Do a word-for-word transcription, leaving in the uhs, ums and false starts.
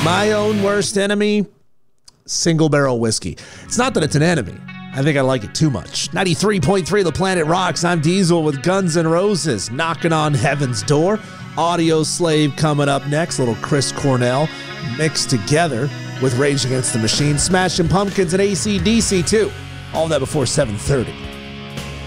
My own worst enemy, single barrel whiskey. It's not that it's an enemy. I think I like it too much. ninety-three point three The Planet Rocks. I'm Diesel with Guns N' Roses, Knocking on Heaven's Door. Audio Slave coming up next. Little Chris Cornell mixed together with Rage Against the Machine. Smashing Pumpkins and A C D C too. All that before seven thirty.